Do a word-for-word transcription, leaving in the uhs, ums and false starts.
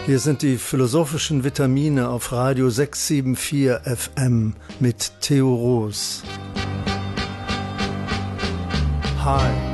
Hier sind die philosophischen Vitamine auf Radio sechs sieben vier F M mit Theo Roos. Hi.